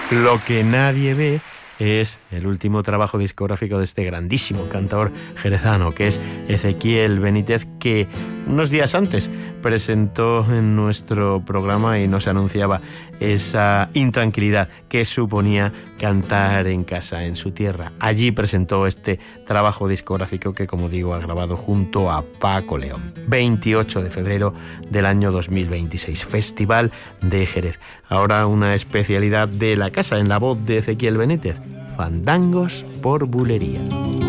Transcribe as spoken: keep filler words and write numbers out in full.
Lo que nadie ve es el último trabajo discográfico de este grandísimo cantador jerezano, que es Ezequiel Benítez, que unos días antes presentó en nuestro programa y nos anunciaba esa intranquilidad que suponía cantar en casa, en su tierra. Allí presentó este trabajo discográfico que, como digo, ha grabado junto a Paco León. veintiocho de febrero del año dos mil veintiséis, Festival de Jerez. Ahora una especialidad de la casa en la voz de Ezequiel Benítez: fandangos por bulería.